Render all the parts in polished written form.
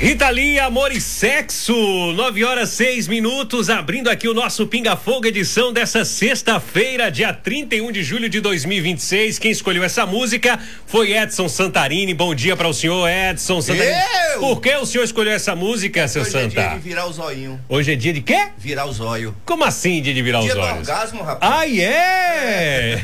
Rita Lee, Amor e Sexo, 9h06, abrindo aqui o nosso Pinga Fogo, edição dessa sexta-feira, dia 31 de julho de 2026. Quem escolheu essa música foi Edson Santarini. Bom dia para o senhor Edson Santarini. Por que o senhor escolheu essa música, seu Santa? Hoje é dia de virar o zóio. Hoje é dia de quê? Virar o zóio. Como assim dia de virar dia os olhos? Dia do orgasmo, rapaz. Ah, é?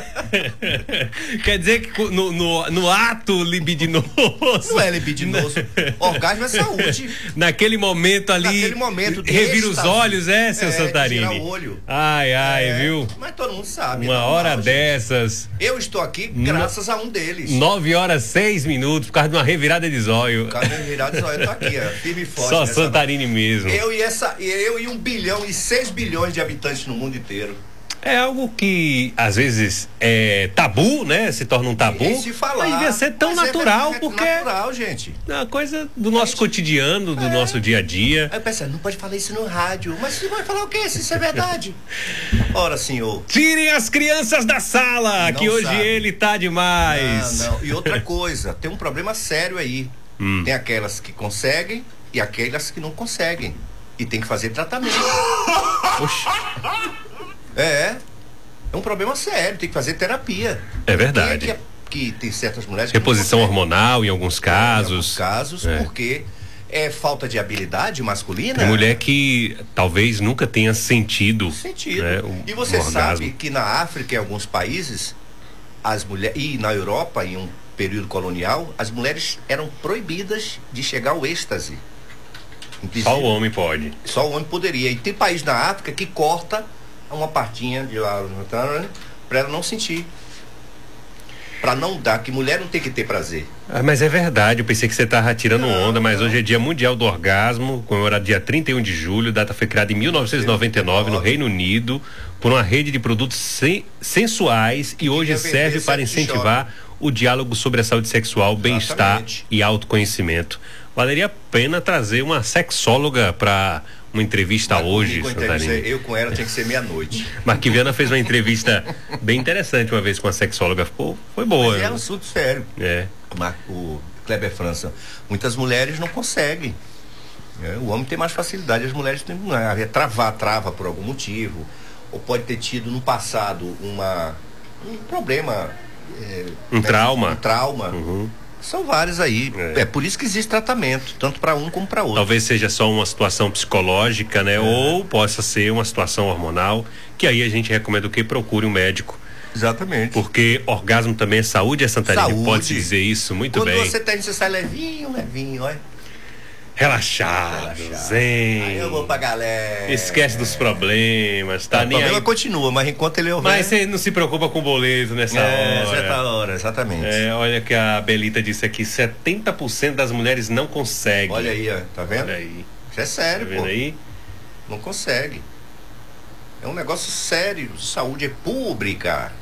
Quer dizer que no ato libidinoso. Não é libidinoso. Orgasmo é saúde. Naquele momento ali. Naquele momento de revira os êxtase. olhos, seu Santarini? Virar o olho. Ai, viu? Mas todo mundo sabe. Uma hora dessas. Eu estou aqui graças a um deles. 9h06, por causa de uma revirada de zóio. Por causa de uma revirada de zóio, eu tô aqui, ó, firme e forte. Só Santarini mesmo. Eu e 1 bilhão e 6 bilhões de habitantes no mundo inteiro. É algo que às vezes é tabu, né? Se torna um tabu. E se falar, mas devia ser tão natural, porque é natural, gente. É uma coisa do nosso cotidiano, do nosso dia a dia. Aí eu penso, não pode falar isso no rádio. Mas você vai falar o quê? Se isso é verdade? Ora, senhor. Tirem as crianças da sala, que hoje ele tá demais. Não. E outra coisa, tem um problema sério aí. Tem aquelas que conseguem e aquelas que não conseguem. E tem que fazer tratamento. Oxi. É um problema sério, tem que fazer terapia. É verdade. Que tem certas mulheres que reposição hormonal em alguns casos. Em alguns casos, porque é falta de habilidade masculina. Tem mulher que talvez nunca tenha sentido. Né, e você sabe que na África, em alguns países, as mulheres, e na Europa, em um período colonial, as mulheres eram proibidas de chegar ao êxtase. Só o homem pode. Só o homem poderia. E tem país na África que corta uma partinha de lá para ela não sentir, para não dar, que mulher não tem que ter prazer. Mas é verdade, eu pensei que você estava tirando onda, mas hoje é dia mundial do orgasmo, comemorado dia 31 de julho, data foi criada em 1999 no Reino Unido por uma rede de produtos sensuais e hoje serve para incentivar o diálogo sobre a saúde sexual, bem-estar e autoconhecimento. Valeria a pena trazer uma sexóloga para uma entrevista hoje, Santarini. Eu com ela tinha que ser meia-noite. Marquiviana fez uma entrevista bem interessante uma vez com a sexóloga, foi boa. Mas é um assunto sério. O Kleber França, muitas mulheres não conseguem. O homem tem mais facilidade, as mulheres têm, trava por algum motivo, ou pode ter tido no passado um problema, um trauma. São vários aí. É por isso que existe tratamento, tanto para um como para outro. Talvez seja só uma situação psicológica, né? Ou possa ser uma situação hormonal, que aí a gente recomenda que procure um médico. Exatamente. Porque orgasmo também é saúde, Santarini? Pode-se dizer isso muito bem. Quando você sai levinho, olha. Relaxado, zen. Aí eu vou pra galera. Esquece dos problemas, tá? O problema continua, mas enquanto ele houver... Mas você não se preocupa com o boleto nessa hora. Certa hora, exatamente. Olha que a Belita disse aqui, 70% das mulheres não conseguem. Olha aí, ó, tá vendo? Olha aí. Isso é sério, tá vendo aí? Não consegue. É um negócio sério, saúde pública.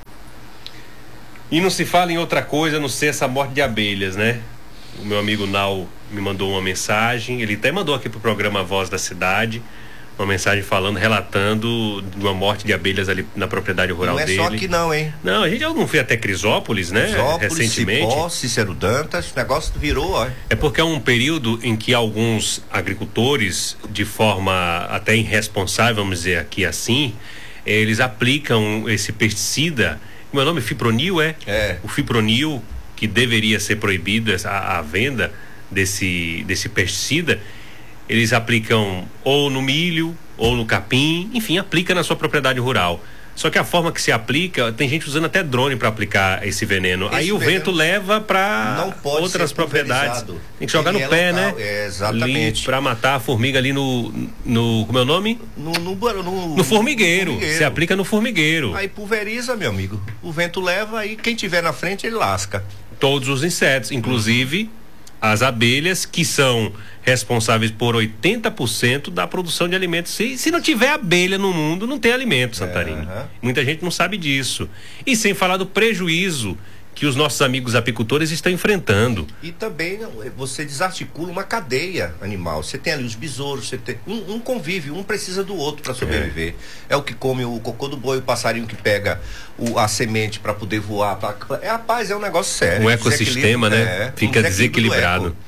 E não se fala em outra coisa a não ser essa morte de abelhas, né? O meu amigo Nau me mandou uma mensagem, ele até mandou aqui pro programa Voz da Cidade, uma mensagem relatando de uma morte de abelhas ali na propriedade rural dele. Não é só aqui não, hein? Não, a gente não foi até Crisópolis, né? Recentemente. Cipó, Cícero Dantas, o negócio virou, ó. É porque é um período em que alguns agricultores, de forma até irresponsável, vamos dizer aqui assim, eles aplicam esse pesticida, meu nome é fipronil, o fipronil, que deveria ser proibida a venda desse pesticida, eles aplicam ou no milho ou no capim, enfim, aplica na sua propriedade rural. Só que a forma que se aplica, tem gente usando até drone para aplicar esse veneno. Aí o vento leva para outras propriedades. Tem que jogar no pé, local, né? Exatamente. Para matar a formiga ali no como é o nome? No formigueiro. Você aplica no formigueiro. Aí pulveriza, meu amigo. O vento leva, aí quem tiver na frente ele lasca. Todos os insetos, inclusive as abelhas, que são responsáveis por 80% da produção de alimentos. Se não tiver abelha no mundo, não tem alimento, Santarini. Muita gente não sabe disso. E sem falar do prejuízo que os nossos amigos apicultores estão enfrentando. E também você desarticula uma cadeia animal. Você tem ali os besouros, você tem um convive, um precisa do outro para sobreviver. É o que come o cocô do boi, o passarinho que pega a semente para poder voar. É um negócio sério. O ecossistema, né? Fica desequilibrado.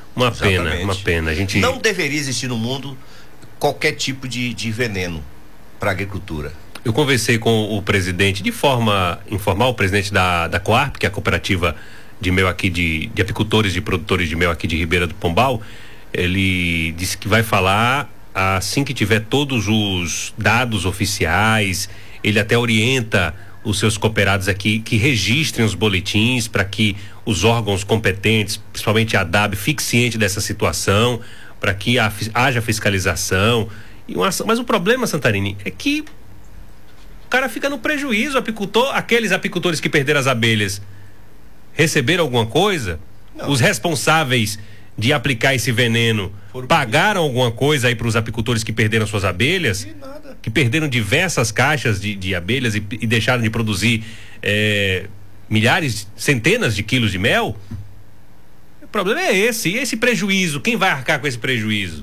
Uma pena. A gente... Não deveria existir no mundo qualquer tipo de veneno para a agricultura. Eu conversei com o presidente, de forma informal, o presidente da Coarp, que é a cooperativa de mel aqui, de apicultores e produtores de mel aqui de Ribeira do Pombal. Ele disse que vai falar assim que tiver todos os dados oficiais. Ele até orienta os seus cooperados aqui que registrem os boletins para que os órgãos competentes, principalmente a DAB, fique ciente dessa situação, para que haja fiscalização. Mas o problema, Santarini, é que o cara fica no prejuízo. Aqueles apicultores que perderam as abelhas receberam alguma coisa? Não. Os responsáveis de aplicar esse veneno pagaram alguma coisa aí para os apicultores que perderam suas abelhas? Nada. Que perderam diversas caixas de abelhas e deixaram de produzir centenas de quilos de mel? O problema é esse. E esse prejuízo? Quem vai arcar com esse prejuízo?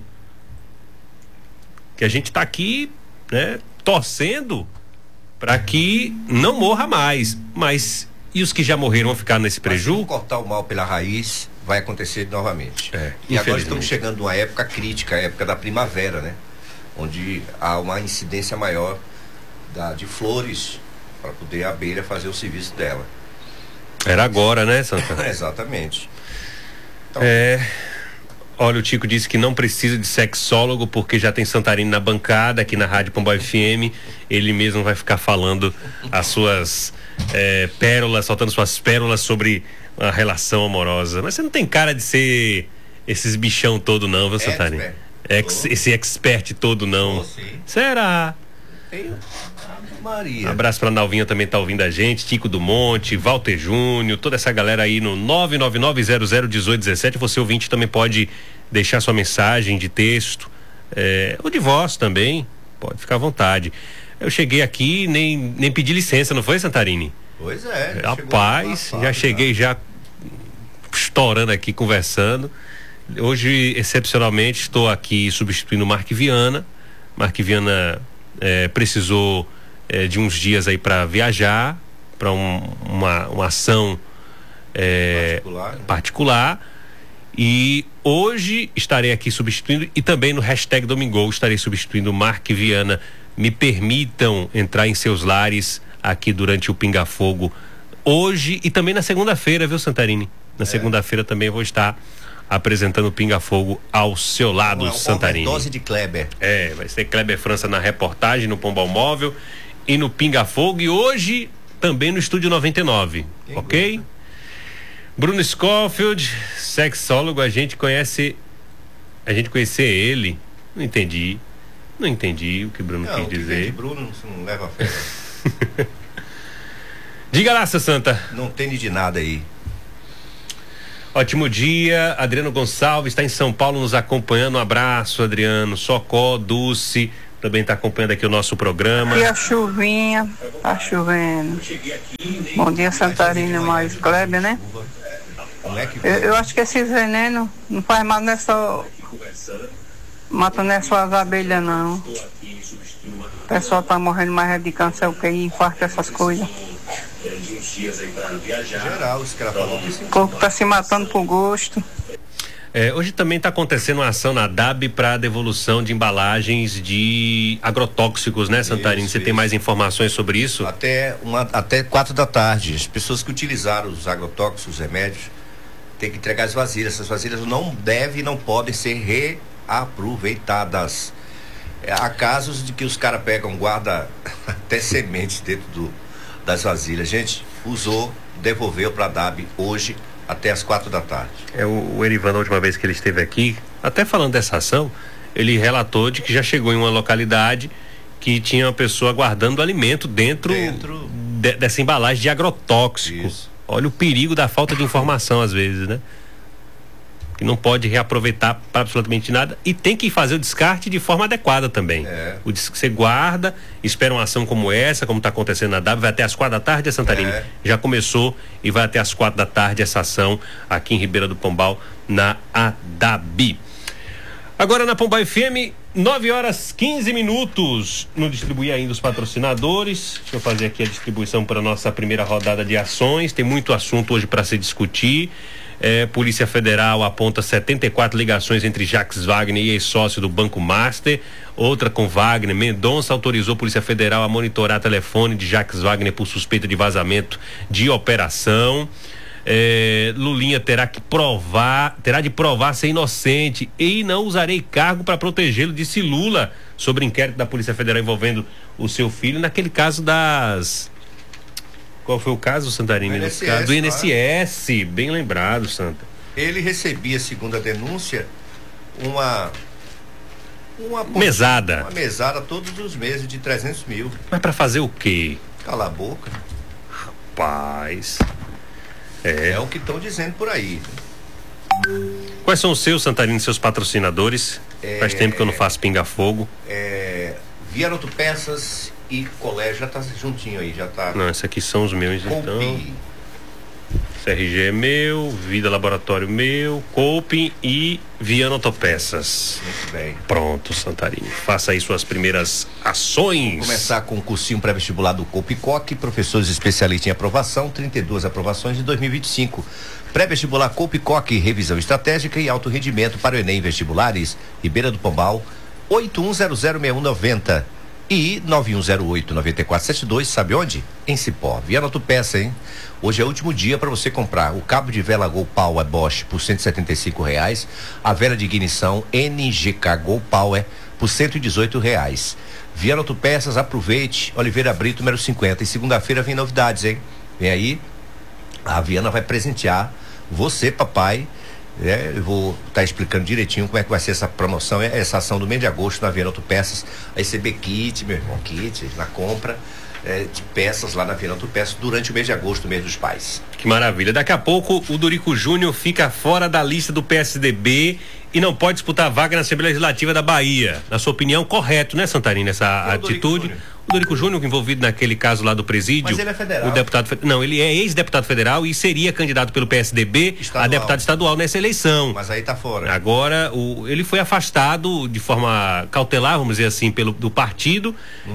Que a gente está aqui, né, torcendo para que não morra mais. Mas e os que já morreram vão ficar nesse prejuízo? Se cortar o mal pela raiz, vai acontecer novamente. E agora estamos chegando numa época crítica, a época da primavera, né? Onde há uma incidência maior de flores para poder a abelha fazer o serviço dela. Era agora, né, Santa? Exatamente. Então, olha, o Tico disse que não precisa de sexólogo porque já tem Santarini na bancada aqui na Rádio Pombal FM. Ele mesmo vai ficar falando as suas pérolas, soltando suas pérolas sobre a relação amorosa. Mas você não tem cara de ser esses bichão todo não, viu, Santarini? Esse expert todo não. Será? Maria. Abraço pra Nalvinha, também tá ouvindo a gente, Tico do Monte, Walter Júnior, toda essa galera aí no 999001817. Você ouvinte também pode deixar sua mensagem de texto, ou de voz também, pode ficar à vontade. Eu cheguei aqui, nem pedi licença, não foi, Santarini? Pois é. Rapaz, já cheguei já estourando aqui, conversando. Hoje, excepcionalmente, estou aqui substituindo o Mark Viana. Mark Viana precisou de uns dias aí para viajar para uma ação particular. E hoje estarei aqui substituindo, e também no #Domingol estarei substituindo o Mark Viana. Me permitam entrar em seus lares aqui durante o Pinga Fogo hoje e também na segunda-feira, viu, Santarini? Na segunda-feira também vou estar apresentando o Pinga Fogo ao seu lado, Santarini. Dose de Kleber. Vai ser Kleber França na reportagem, no Pombal Móvel e no Pinga Fogo, e hoje também no Estúdio 99, ok? Bruno Scofield, sexólogo, a gente conhecer ele, não entendi o que Bruno quis dizer. Bruno não leva a fé. Diga lá, seu Santa. Não entende de nada aí. Ótimo dia, Adriano Gonçalves está em São Paulo nos acompanhando. Um abraço, Adriano. Socó, Dulce também está acompanhando aqui o nosso programa. E a chuvinha, tá chovendo. Bom dia, Santarina, mais Kleber, né? Eu acho que esse veneno não faz mal mata nessas abelhas, não. O pessoal tá morrendo mais de câncer, infarto, essas coisas. Geral, os caras falam que o corpo tá se matando por gosto. Hoje também está acontecendo uma ação na DAB para devolução de embalagens de agrotóxicos, né, Santarini? Você tem mais informações sobre isso? Até 4 da tarde. As pessoas que utilizaram os agrotóxicos, os remédios, têm que entregar as vasilhas. Essas vasilhas não podem ser reaproveitadas. Há casos de que os caras guardam até sementes dentro das vasilhas. Gente, usou, devolveu para a DAB hoje até as 4 da tarde. O Erivan, da última vez que ele esteve aqui, até falando dessa ação, ele relatou de que já chegou em uma localidade que tinha uma pessoa guardando alimento dentro dessa embalagem de agrotóxico. Isso. Olha o perigo da falta de informação às vezes, né? Que não pode reaproveitar para absolutamente nada e tem que fazer o descarte de forma adequada também. Você guarda, espera uma ação como essa, como está acontecendo na DAB, vai até as 4 da tarde, a Santarini já começou e vai até as 4 da tarde essa ação aqui em Ribeira do Pombal, na ADAB. Agora na Pombal FM, 9h15. Não distribuí ainda os patrocinadores. Deixa eu fazer aqui a distribuição para a nossa primeira rodada de ações. Tem muito assunto hoje para se discutir. Polícia Federal aponta 74 ligações entre Jacques Wagner e ex-sócio do Banco Master. Outra com Wagner. Mendonça autorizou a Polícia Federal a monitorar telefone de Jacques Wagner por suspeita de vazamento de operação. Lulinha terá de provar ser inocente e não usarei cargo para protegê-lo, disse Lula, sobre inquérito da Polícia Federal envolvendo o seu filho naquele caso das... Qual foi o caso, Santarini? Do INSS, bem lembrado, Santa. Ele recebia, segundo a denúncia, uma mesada. Uma mesada todos os meses de 300 mil. Mas para fazer o quê? Cala a boca. Rapaz. É o que estão dizendo por aí. Quais são os seus, Santarino, seus patrocinadores? Faz tempo que eu não faço pinga-fogo. Via Autopeças e Colégio, já tá juntinho aí, já tá. Não, esses aqui são os meus, então. CRG é meu, Vida Laboratório meu, Couping e Viana Autopeças. Muito bem. Pronto, Santarino. Faça aí suas primeiras ações. Vamos começar com o cursinho pré-vestibular do Copicoc, professores especialistas em aprovação, 32 aprovações em 2025. Pré-vestibular Copicoc, revisão estratégica e alto rendimento para o Enem Vestibulares, Ribeira do Pombal, 81006190 e 9108-9472, sabe onde? Em Cipó. Viana Autopeça, hein? Hoje é o último dia para você comprar o cabo de vela Gol Power Bosch por R$175, a vela de ignição NGK Gol Power por R$118. Viana Autopeças, aproveite. Oliveira Brito, número 50. E segunda-feira vem novidades, hein? Vem aí. A Viana vai presentear você, papai. Eu vou estar explicando direitinho como é que vai ser essa promoção, essa ação do mês de agosto na Viana Autopeças. Vai receber kit, meu irmão, kit na compra de peças lá na Viana Autopeças durante o mês de agosto, mês dos pais. Que maravilha. Daqui a pouco o Dorico Júnior fica fora da lista do PSDB e não pode disputar a vaga na Assembleia Legislativa da Bahia. Na sua opinião, correto, né, Santarino, essa atitude? O Dorico Júnior, envolvido naquele caso lá do presídio. Mas ele é federal. O deputado, não, ele é ex-deputado federal e seria candidato pelo PSDB a deputado estadual nessa eleição. Mas aí tá fora. Agora, ele foi afastado de forma cautelar, vamos dizer assim, do partido,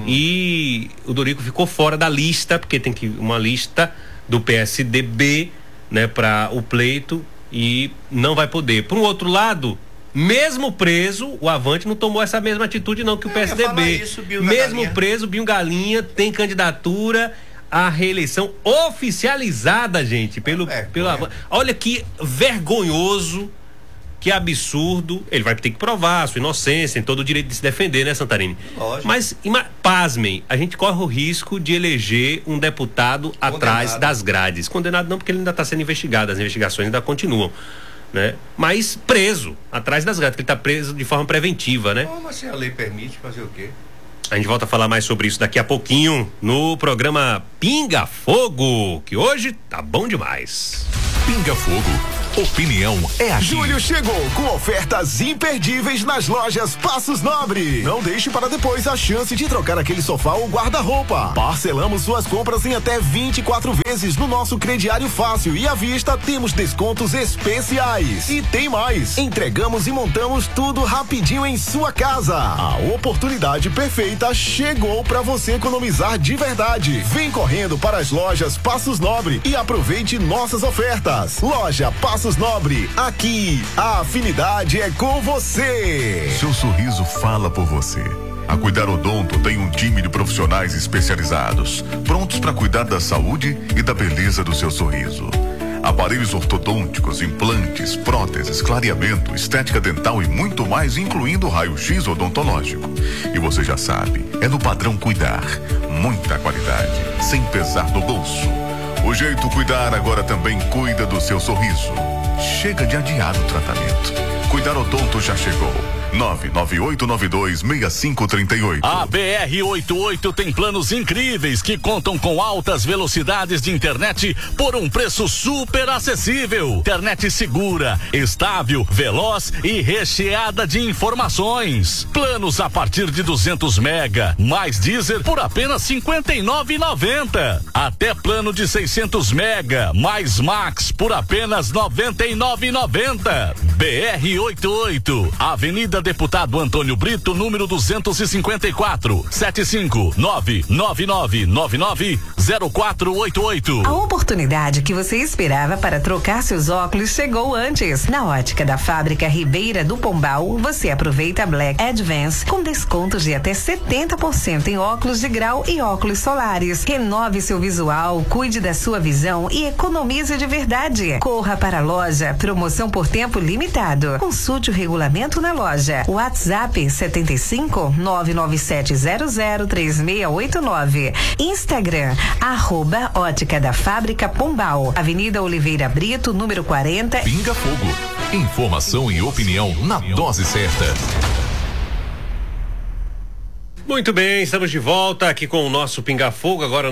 e o Dorico ficou fora da lista, porque tem que uma lista do PSDB, né, para o pleito, e não vai poder. Por um outro lado, mesmo preso, o Avante não tomou essa mesma atitude não que o PSDB. Mesmo preso, Binho Galinha tem candidatura à reeleição oficializada, gente, pelo Avante. Olha que vergonhoso, que absurdo. Ele vai ter que provar a sua inocência, tem todo o direito de se defender, né, Santarini? Lógico. Mas, pasmem, a gente corre o risco de eleger um deputado atrás das grades. Condenado não, porque ele ainda está sendo investigado, as investigações ainda continuam, né? Mas preso, atrás das grades, porque ele está preso de forma preventiva, né? Mas se a lei permite, fazer o quê? A gente volta a falar mais sobre isso daqui a pouquinho no programa Pinga Fogo, que hoje tá bom demais. Pinga Fogo. Opinião é aqui. Julho chegou com ofertas imperdíveis nas lojas Passos Nobre. Não deixe para depois a chance de trocar aquele sofá ou guarda-roupa. Parcelamos suas compras em até 24 vezes no nosso crediário fácil e à vista temos descontos especiais. E tem mais, entregamos e montamos tudo rapidinho em sua casa. A oportunidade perfeita chegou para você economizar de verdade. Vem correndo para as lojas Passos Nobre e aproveite nossas ofertas. Loja Passos Nobre, aqui a afinidade é com você. Seu sorriso fala por você. A Cuidar Odonto tem um time de profissionais especializados, prontos para cuidar da saúde e da beleza do seu sorriso. Aparelhos ortodônticos, implantes, próteses, clareamento, estética dental e muito mais, incluindo raio-x odontológico. E você já sabe, é no padrão Cuidar. Muita qualidade, sem pesar no bolso. O jeito Cuidar agora também cuida do seu sorriso. Chega de adiar o tratamento. Cuidar Odonto já chegou. 998926538. A BR-88 tem planos incríveis que contam com altas velocidades de internet por um preço super acessível. Internet segura, estável, veloz e recheada de informações. Planos a partir de 200 mega, mais Deezer por apenas R$ 59,90. Até plano de 600 mega, mais Max por apenas R$ 99,90. BR-88 988. Avenida Deputado Antônio Brito, número 254, 75999990488. A oportunidade que você esperava para trocar seus óculos chegou antes. Na Ótica da Fábrica Ribeira do Pombal, você aproveita Black Advance com descontos de até 70% em óculos de grau e óculos solares. Renove seu visual, cuide da sua visão e economize de verdade. Corra para a loja, promoção por tempo limitado. Consulte o regulamento na loja. WhatsApp 75 99700 3689. Instagram @Ótica da Fábrica Pombal, Avenida Oliveira Brito, número 40. Pinga Fogo. Informação e opinião na dose certa. Muito bem, estamos de volta aqui com o nosso Pinga Fogo, agora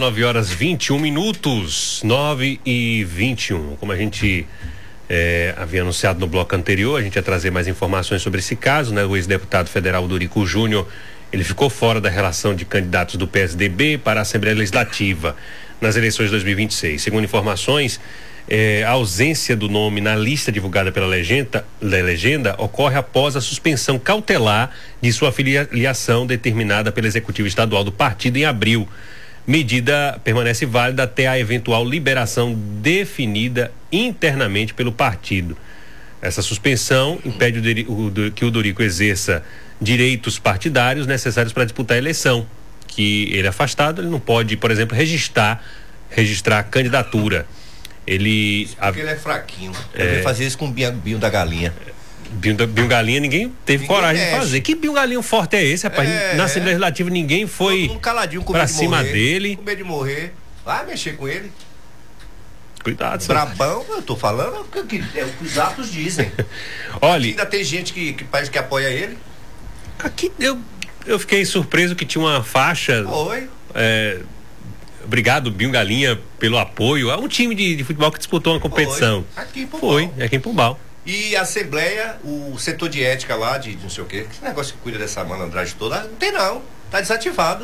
9h21. 9h21. Como a gente havia anunciado no bloco anterior, a gente ia trazer mais informações sobre esse caso, né? O ex-deputado federal Dorico Júnior, ele ficou fora da relação de candidatos do PSDB para a Assembleia Legislativa nas eleições de 2026. Segundo informações, a ausência do nome na lista divulgada pela legenda ocorre após a suspensão cautelar de sua filiação determinada pelo Executivo Estadual do partido em abril. Medida permanece válida até a eventual liberação definida internamente pelo partido. Essa suspensão impede que o Dorico exerça direitos partidários necessários para disputar a eleição. Que ele é afastado, ele não pode, por exemplo, registrar a candidatura. Porque ele é fraquinho. Ele fazia isso com o Binho da Galinha. Binho Galinha ninguém teve coragem de fazer. Que Binho Galinha forte é esse, rapaz? Na Assembleia Legislativa ninguém foi pra cima dele. Com medo de morrer. Vai mexer com ele. Cuidado. Brabão, eu tô falando é o que os atos dizem. Olha, ainda tem gente que parece que apoia ele. Aqui eu fiquei surpreso que tinha uma faixa. Oi. Obrigado, Binho Galinha, pelo apoio. É um time de futebol que disputou uma competição. Aqui em Pombal. Foi, aqui em Pombal. E a Assembleia, o setor de ética lá, de não sei o quê, esse negócio que cuida dessa malandragem toda, não tem não. Tá desativado.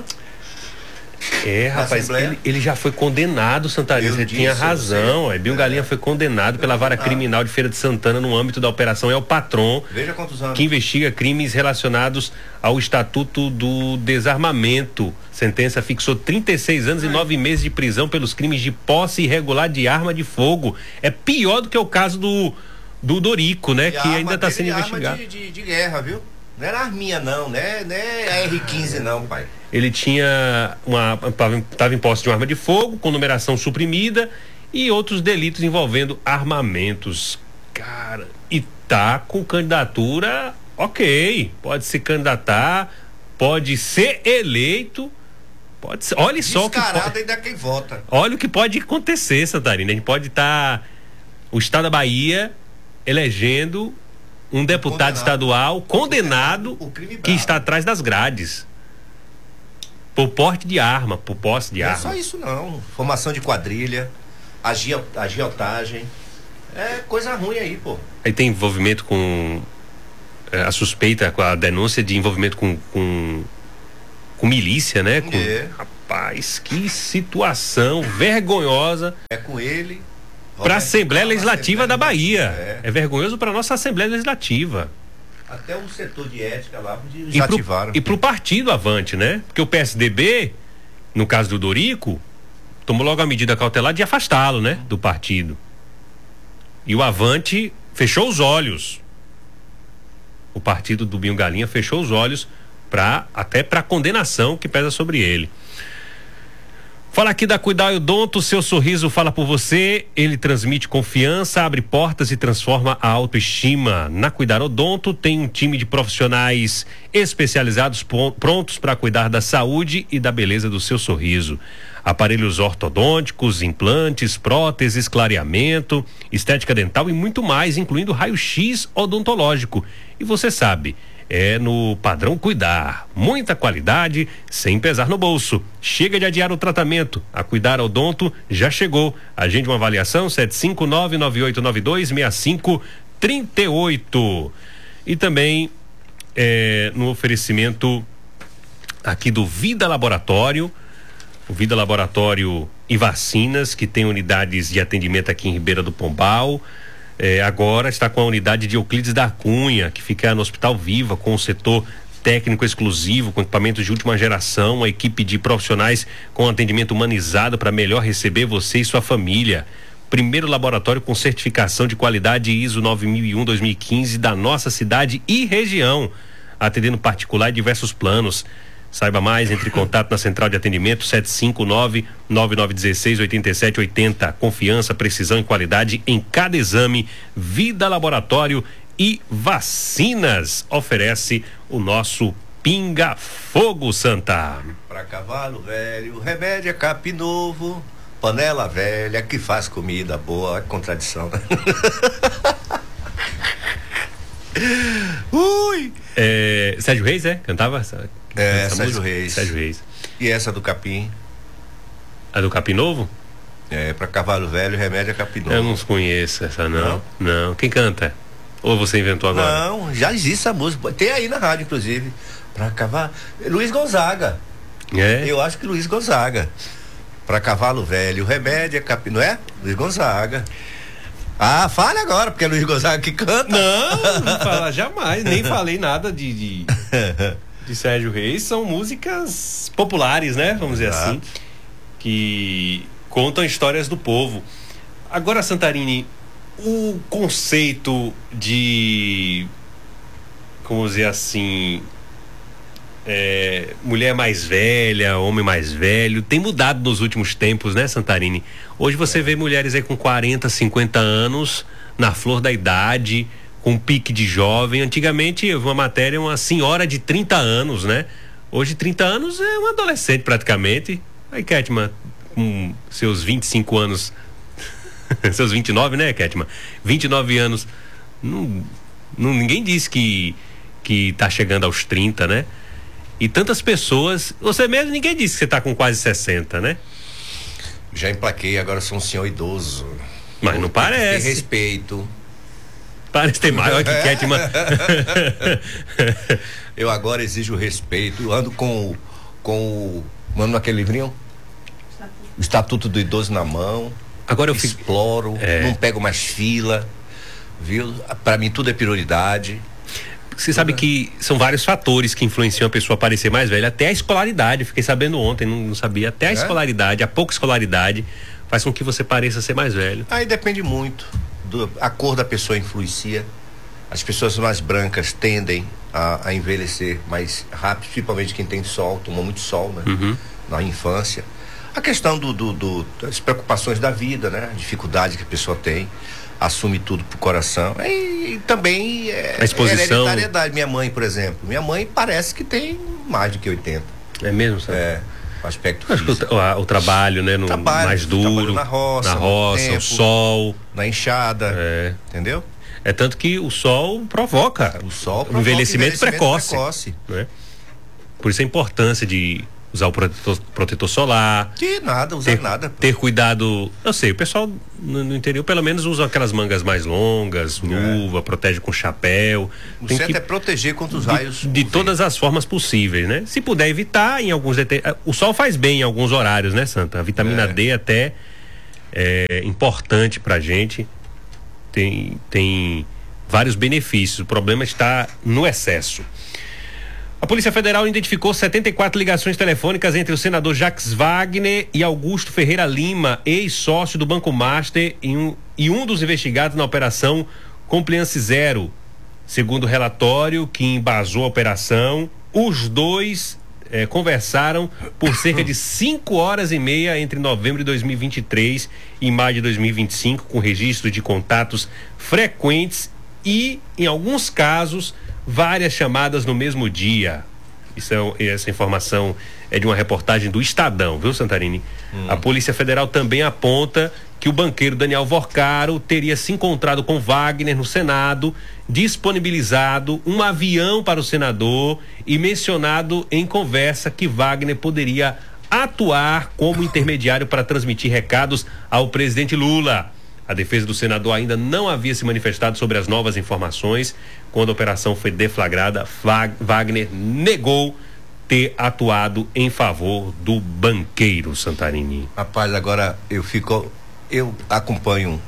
Rapaz, ele já foi condenado, Santarém. Você tinha razão. Binho Galinha foi condenado pela vara criminal de Feira de Santana no âmbito da Operação El Patrão. Veja quantos anos. Que investiga crimes relacionados ao Estatuto do Desarmamento. Sentença fixou 36 anos e 9 meses de prisão pelos crimes de posse irregular de arma de fogo. É pior do que o caso do Dorico, né? Que ainda está sendo investigado. Arma de guerra, viu? Não era arminha não é a R15 não, pai. Ele tinha estava em posse de uma arma de fogo com numeração suprimida e outros delitos envolvendo armamentos. Cara, e tá com candidatura, ok, pode se candidatar, pode ser eleito, pode ser, olha só que pode, ainda quem vota. Olha o que pode acontecer, Santarina, a gente pode estar o estado da Bahia elegendo um deputado estadual condenado que está atrás das grades por porte de arma, por posse de arma. Não é só isso não, formação de quadrilha, agiotagem, é coisa ruim aí, pô. Aí tem envolvimento com a suspeita, com a denúncia de envolvimento com milícia, né? Rapaz, que situação vergonhosa. É com ele. Para a Assembleia Legislativa da Bahia. É vergonhoso para a nossa Assembleia Legislativa. Até o setor de ética lá desativaram. E para o partido Avante, né? Porque o PSDB, no caso do Dorico, tomou logo a medida cautelar de afastá-lo, né? Do partido. E o Avante fechou os olhos. O partido do Binho Galinha fechou os olhos até para a condenação que pesa sobre ele. Fala aqui da Cuidar Odonto, seu sorriso fala por você, ele transmite confiança, abre portas e transforma a autoestima. Na Cuidar Odonto tem um time de profissionais especializados prontos para cuidar da saúde e da beleza do seu sorriso. Aparelhos ortodônticos, implantes, próteses, clareamento, estética dental e muito mais, incluindo raio-x odontológico. E você sabe, é no padrão Cuidar, muita qualidade sem pesar no bolso. Chega de adiar o tratamento, a Cuidar Odonto já chegou. Agende uma avaliação 759-9892-6538. E também no oferecimento aqui do Vida Laboratório, o Vida Laboratório e Vacinas, que tem unidades de atendimento aqui em Ribeira do Pombal. agora está com a unidade de Euclides da Cunha, que fica no Hospital Viva, com o setor técnico exclusivo, com equipamentos de última geração, uma equipe de profissionais com atendimento humanizado para melhor receber você e sua família. Primeiro laboratório com certificação de qualidade ISO 9001-2015 da nossa cidade e região, atendendo particular e diversos planos. Saiba mais, entre em contato na central de atendimento 759-9916-8780. Confiança, precisão e qualidade em cada exame. Vida Laboratório e Vacinas oferece o nosso Pinga Fogo, Santa. Pra cavalo velho, remédio é capim novo, panela velha que faz comida boa. É contradição, né? Ui! Sérgio Reis, cantava? Sérgio Reis. Sérgio Reis. E essa do capim? A do capim novo? Pra cavalo velho, remédio é capim novo. Eu não conheço essa, não. Não. Quem canta? Ou você inventou agora? Não, já existe essa música. Tem aí na rádio, inclusive. Pra cavalo. Luiz Gonzaga. Eu acho que Luiz Gonzaga. Pra cavalo velho, remédio é capim. Não é? Luiz Gonzaga. Ah, fale agora, porque é Luiz Gonzaga que canta. Não falar jamais. Nem falei nada de Sérgio Reis. São músicas populares, né? Vamos dizer assim. Que contam histórias do povo. Agora, Santarini, o conceito de, como dizer assim, mulher mais velha, homem mais velho, tem mudado nos últimos tempos, né, Santarini? Hoje você vê mulheres aí com 40, 50 anos, na flor da idade, com pique de jovem. Antigamente eu vi uma matéria, uma senhora de 30 anos, né? Hoje 30 anos é um adolescente praticamente. Aí, Ketman, com seus 25 anos, seus 29, né, Ketman? 29 anos, ninguém disse que tá chegando aos 30, né? E tantas pessoas, você mesmo, ninguém disse que você tá com quase 60, né? Já emplaquei, agora sou um senhor idoso. Mas não parece. Tem respeito. Parece ter maior que Ketman. Eu agora exijo respeito, ando mando naquele livrinho, o Estatuto do Idoso na mão. Agora eu exploro, não pego mais fila, viu? Pra mim tudo é prioridade. Você sabe que são vários fatores que influenciam a pessoa a parecer mais velha, até a escolaridade. Fiquei sabendo ontem, não sabia. Até a escolaridade, a pouca escolaridade faz com que você pareça ser mais velho. Aí depende muito. A cor da pessoa influencia. As pessoas mais brancas tendem a envelhecer mais rápido, principalmente quem tem sol, tomou muito sol, né? Na infância. A questão das preocupações da vida, né? A dificuldade que a pessoa tem, assume tudo pro coração. E também a exposição. Hereditariedade. Minha mãe, por exemplo. Minha mãe parece que tem mais de que 80. É mesmo, sabe? O aspecto físico. O trabalho, né? Mais duro. Na roça, o sol. Na enxada. Entendeu? É tanto que o sol provoca o envelhecimento precoce. Né? Por isso a importância de usar o protetor solar. Que nada, usar nada. Ter cuidado. Eu sei, o pessoal no interior pelo menos usa aquelas mangas mais longas, luva, protege com chapéu. O certo é proteger contra os raios. De todas as formas possíveis, né? Se puder evitar, em alguns o sol faz bem em alguns horários, né, Santa? A vitamina D até é importante pra gente. Tem vários benefícios. O problema está no excesso. A Polícia Federal identificou 74 ligações telefônicas entre o senador Jacques Wagner e Augusto Ferreira Lima, ex-sócio do Banco Master, e um dos investigados na operação Compliance Zero. Segundo o relatório que embasou a operação, os dois conversaram por cerca de 5 horas e meia entre novembro de 2023 e maio de 2025, com registro de contatos frequentes e, em alguns casos, várias chamadas no mesmo dia. Essa informação é de uma reportagem do Estadão, viu, Santarini? A Polícia Federal também aponta que o banqueiro Daniel Vorcaro teria se encontrado com Wagner no Senado, disponibilizado um avião para o senador e mencionado em conversa que Wagner poderia atuar como intermediário para transmitir recados ao presidente Lula. A defesa do senador ainda não havia se manifestado sobre as novas informações. Quando a operação foi deflagrada, Wagner negou ter atuado em favor do banqueiro, Santarini. Rapaz, agora eu acompanho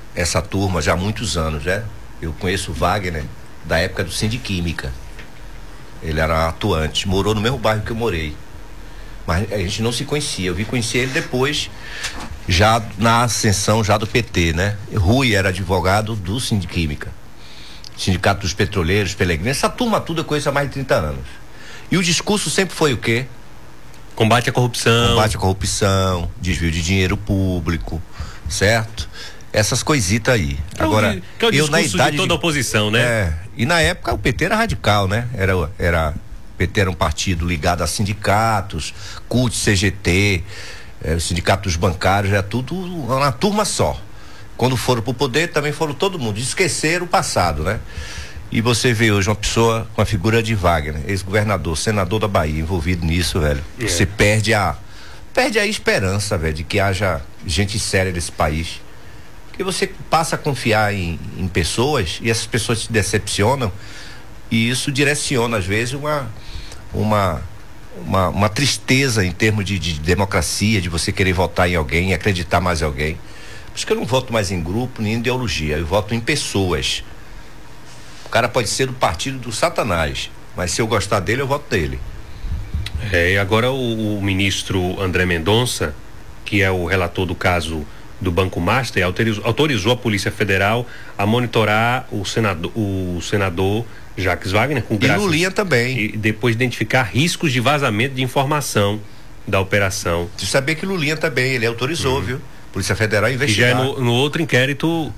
essa turma já há muitos anos, né? Eu conheço o Wagner da época do Sindiquímica. Ele era atuante, morou no mesmo bairro que eu morei. Mas a gente não se conhecia. Eu vim conhecer ele depois, já na ascensão já do PT, né? Rui era advogado do Sindiquímica, Sindicato dos Petroleiros, Pelegrinos. Essa turma toda eu conheço há mais de 30 anos. E o discurso sempre foi o quê? Combate à corrupção. Combate à corrupção, desvio de dinheiro público, certo? Essas coisitas aí. Agora, que é o discurso de toda a oposição, né? E na época o PT era radical, né? O PT era um partido ligado a sindicatos, CUT, CGT, o sindicato dos bancários, era tudo uma turma só. Quando foram pro poder, também foram todo mundo, esqueceram o passado, né? E você vê hoje uma pessoa com a figura de Wagner, ex-governador, senador da Bahia, envolvido nisso, velho. Você perde a esperança, velho, de que haja gente séria nesse país. Porque você passa a confiar em pessoas e essas pessoas te decepcionam, e isso direciona, às vezes, uma tristeza em termos de democracia, de você querer votar em alguém, acreditar mais em alguém. Por isso que eu não voto mais em grupo, nem em ideologia, eu voto em pessoas. O cara pode ser do partido do Satanás, mas se eu gostar dele, eu voto dele. E agora o ministro André Mendonça, que é o relator do caso do Banco Master, autorizou a Polícia Federal a monitorar o senador Jacques Wagner com graças, e Lulinha também. E depois identificar riscos de vazamento de informação da operação. De saber que Lulinha também, ele autorizou, viu? Polícia Federal investigar. Que já é no outro inquérito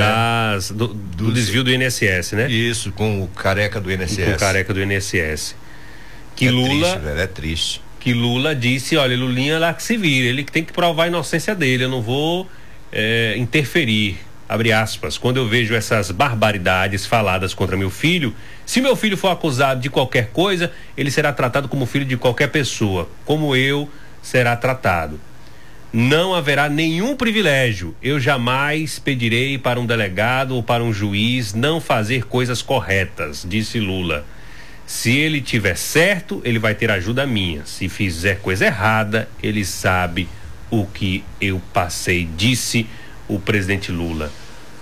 do desvio do INSS, né? Isso, com o careca do INSS. Com o careca do INSS. Que Lula, triste, velho, é triste. Que Lula disse, olha, Lulinha lá que se vira, ele tem que provar a inocência dele, eu não vou interferir, abre aspas, quando eu vejo essas barbaridades faladas contra meu filho, se meu filho for acusado de qualquer coisa, ele será tratado como filho de qualquer pessoa, como eu será tratado. Não haverá nenhum privilégio. Eu jamais pedirei para um delegado ou para um juiz não fazer coisas corretas, disse Lula. Se ele tiver certo, ele vai ter ajuda minha. Se fizer coisa errada, ele sabe o que eu passei, disse o presidente Lula.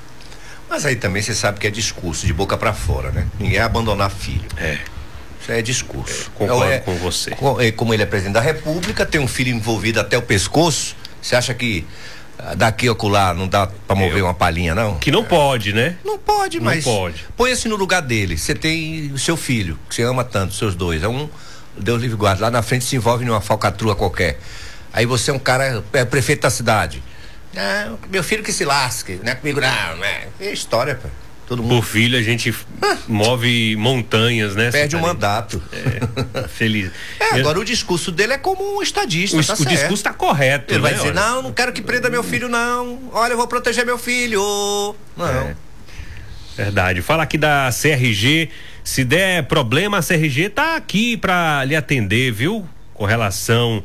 Mas aí também você sabe que é discurso de boca para fora, né? Ninguém vai abandonar filho. Isso é discurso. Concordo com você. Como ele é presidente da República, tem um filho envolvido até o pescoço. Você acha que daqui a acolá não dá pra mover uma palhinha, não? Que não pode, né? Não pode, não mas pode. Põe-se no lugar dele. Você tem o seu filho, que você ama tanto, seus dois. Deus livre guarda, lá na frente se envolve numa falcatrua qualquer. Aí você é um cara, prefeito da cidade. Meu filho que se lasque, não é comigo não, né? É história, pô. Todo mundo. Por filho a gente move montanhas, né? Perde um mandato. Feliz. Agora o discurso dele é como um estadista. O discurso está correto. Ele vai dizer, não quero que prenda meu filho, não. Olha, eu vou proteger meu filho. Não. Verdade. Fala aqui da CRG. Se der problema, a CRG tá aqui para lhe atender, viu? Com relação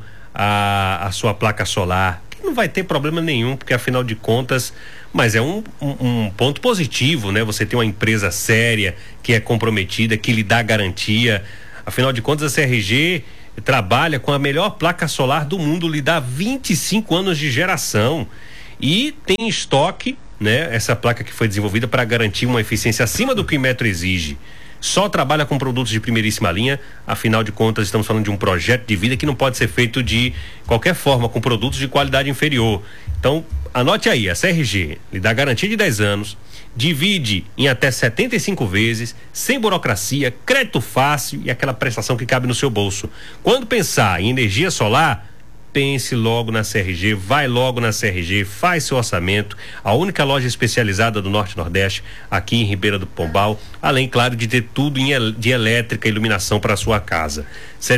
à sua placa solar. Não vai ter problema nenhum, porque afinal de contas, mas é um ponto positivo, né? Você tem uma empresa séria, que é comprometida, que lhe dá garantia. Afinal de contas, a CRG trabalha com a melhor placa solar do mundo, lhe dá 25 anos de geração e tem estoque, né? Essa placa que foi desenvolvida para garantir uma eficiência acima do que o Inmetro exige. Só trabalha com produtos de primeiríssima linha, afinal de contas estamos falando de um projeto de vida que não pode ser feito de qualquer forma, com produtos de qualidade inferior. Então, anote aí, a CRG lhe dá garantia de 10 anos, divide em até 75 vezes, sem burocracia, crédito fácil e aquela prestação que cabe no seu bolso. Quando pensar em energia solar, pense logo na CRG, vai logo na CRG, faz seu orçamento, a única loja especializada do Norte e Nordeste, aqui em Ribeira do Pombal, além, claro, de ter tudo de elétrica e iluminação para a sua casa.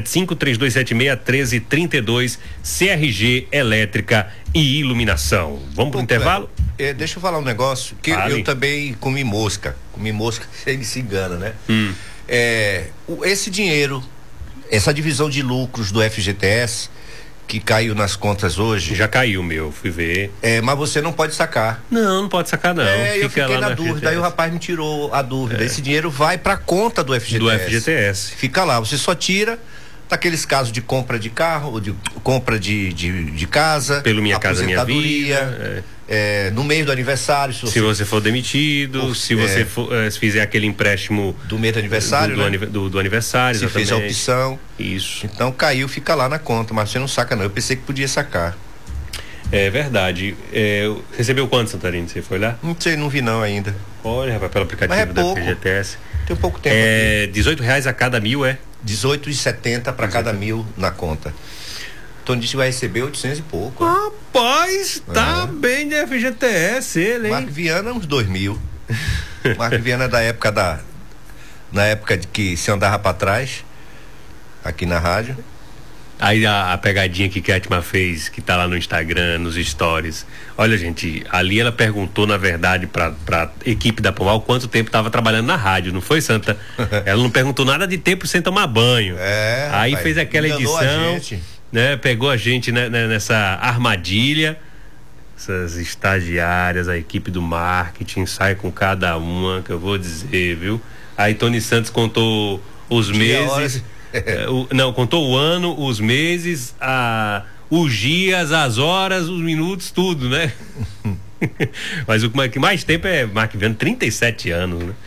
75-3276-1332, CRG Elétrica e Iluminação. Vamos pro intervalo? Deixa eu falar um negócio, que eu também comi mosca, ele se engana, né? Esse dinheiro, essa divisão de lucros do FGTS, que caiu nas contas hoje. Já caiu, fui ver. Mas você não pode sacar. Não pode sacar, não. Eu fiquei na dúvida, aí o rapaz me tirou a dúvida. Esse dinheiro vai pra conta do FGTS. Do FGTS. Fica lá, você só tira daqueles casos de compra de carro, de compra de casa. Pelo Minha Casa Minha Vida. no mês do aniversário. Se você for demitido, se você fizer aquele empréstimo do mês do aniversário, do aniversário, se exatamente. fez a opção. Isso. Então caiu, fica lá na conta, mas você não saca não. Eu pensei que podia sacar. É verdade. Recebeu quanto, Santarino? Você foi lá? Não sei, não vi não ainda. Olha, rapaz, pelo aplicativo da FGTS. Tem pouco tempo. R$18 a cada 1.000, é? R$18,70 para cada 1.000 na conta. Então disse que vai receber 800 e pouco. Rapaz, tá bem de FGTS ele, hein? Marco Viana uns 2.000. Marco Viana é da época na época de que se andava para trás, aqui na rádio. Aí a pegadinha que Kétima fez, que tá lá no Instagram, nos stories. Olha, gente, ali ela perguntou, na verdade, pra equipe da Pombal quanto tempo tava trabalhando na rádio, não foi, Santa? Ela não perguntou nada de tempo sem tomar banho. Aí fez aquela edição, né? Pegou a gente nessa armadilha. Essas estagiárias, a equipe do marketing, sai com cada uma, que eu vou dizer, viu? Aí Tony Santos contou os meses. Contou o ano, os meses, os dias, as horas, os minutos, tudo, né? Mas o que mais tempo é Marco Viana, 37 anos, né?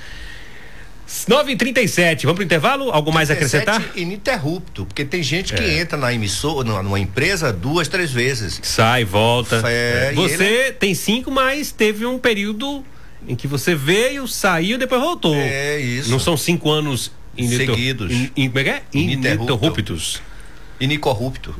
9h37, vamos pro intervalo? Algo mais a acrescentar? Ininterrupto, porque tem gente que entra na emissora, numa empresa 2, 3 vezes. Sai, volta. Você tem 5, mas teve um período em que você veio, saiu, depois voltou. Isso. Não são 5 anos seguidos. Ininterruptos. Inicorrupto.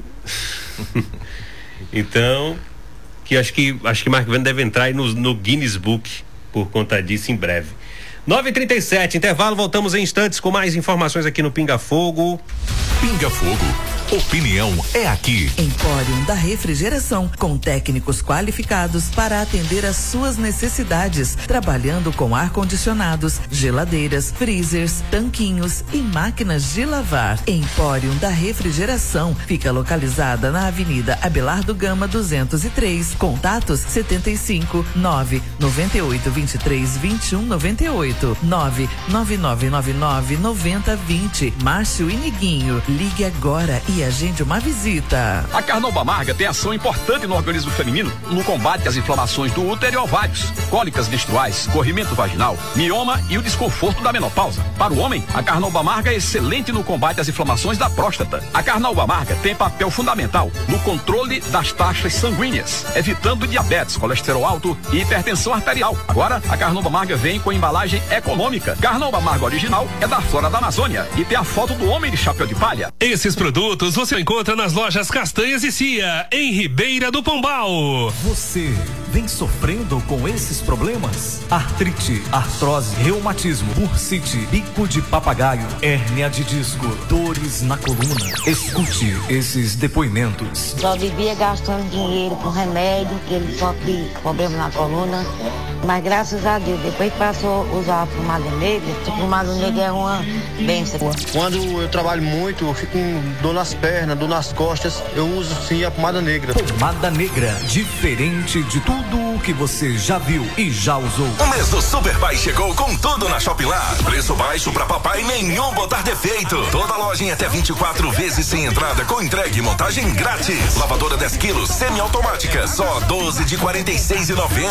Então, acho que Marco Viana deve entrar aí no Guinness Book por conta disso em breve. 9h37, intervalo, voltamos em instantes com mais informações aqui no Pinga Fogo. Pinga Fogo, opinião é aqui. Empório da Refrigeração, com técnicos qualificados para atender às suas necessidades, trabalhando com ar-condicionados, geladeiras, freezers, tanquinhos e máquinas de lavar. Empório da Refrigeração fica localizada na Avenida Abelardo Gama 203, contatos 75 9 98 23 21 98 9 9999 9020. Márcio e Niguinho, ligue agora e agende uma visita. A Carnauba Amarga tem ação importante no organismo feminino no combate às inflamações do útero e ovários, cólicas menstruais, corrimento vaginal, mioma e o desconforto da menopausa. Para o homem, a Carnauba Amarga é excelente no combate às inflamações da próstata. A Carnauba Amarga tem papel fundamental no controle das taxas sanguíneas, evitando diabetes, colesterol alto e hipertensão arterial. Agora, a Carnauba Amarga vem com embalagem econômica. Carnauba Amarga original é da Flora da Amazônia e tem a foto do homem de chapéu de palha. Esses produtos você encontra nas lojas Castanhas e Cia, em Ribeira do Pombal. Você vem sofrendo com esses problemas? Artrite, artrose, reumatismo, bursite, bico de papagaio, hérnia de disco, dores na coluna. Escute esses depoimentos. Só vivia gastando dinheiro com remédio, que ele sofre problema na coluna. Mas graças a Deus, depois que passou a usar a pomada negra, a pomada negra é uma bênção. Quando eu trabalho muito, eu fico com dor nas pernas, dor nas costas, eu uso sim a pomada negra. Pomada negra, diferente de tudo o que você já viu e já usou. O mês do Super Pai chegou com tudo na Shopilar. Preço baixo pra papai, nenhum botar defeito. Toda loja em até 24 vezes sem entrada, com entrega e montagem grátis. Lavadora 10 quilos, semiautomática, só 12 de R$46,90.